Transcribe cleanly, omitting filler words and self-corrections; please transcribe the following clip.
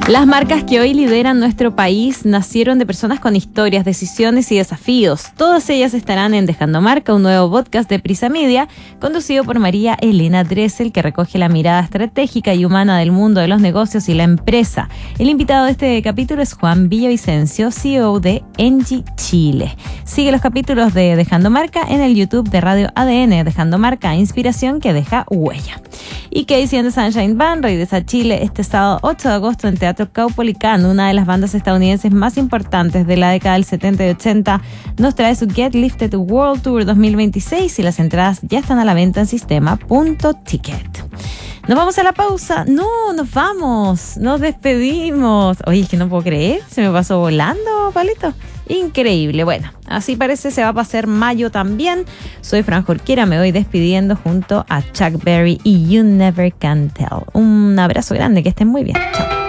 Las marcas que hoy lideran nuestro país nacieron de personas con historias, decisiones y desafíos. Todas ellas estarán en Dejando Marca, un nuevo podcast de Prisa Media, conducido por María Elena Dressel, que recoge la mirada estratégica y humana del mundo de los negocios y la empresa. El invitado de este capítulo es Juan Villavicencio, CEO de Engie Chile. Sigue los capítulos de Dejando Marca en el YouTube de Radio ADN, Dejando Marca, inspiración que deja huella. Y Casey and the Sunshine Band regresa a Chile este sábado 8 de agosto en Teatro Caupolicán, una de las bandas estadounidenses más importantes de la década del 70 y 80. Nos trae su Get Lifted World Tour 2026 y las entradas ya están a la venta en sistema.ticket. ¿Nos vamos a la pausa? No, nos vamos, nos despedimos. Oye, es que no puedo creer, se me pasó volando, Pablito. Increíble. Bueno, así parece se va a pasar mayo también. Soy Fran Jorquera, me voy despidiendo junto a Chuck Berry y You Never Can Tell. Un abrazo grande, que estén muy bien. Chao.